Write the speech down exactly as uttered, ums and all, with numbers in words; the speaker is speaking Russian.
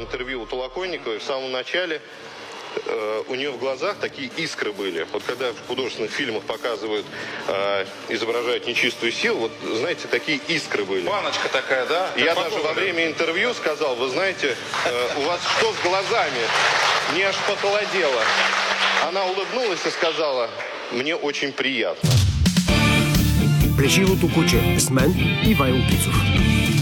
интервью у Толоконниковой в самом начале. Э, у нее в глазах такие искры были. Вот когда в художественных фильмах показывают, э, изображают нечистую силу, вот, знаете, такие искры были. Баночка такая, да? Я даже во время интервью сказал, вы знаете, э, у вас что с глазами? Мне аж похолодело. Она улыбнулась и сказала, мне очень приятно. Преживото куче с мен Ивайло Пицов.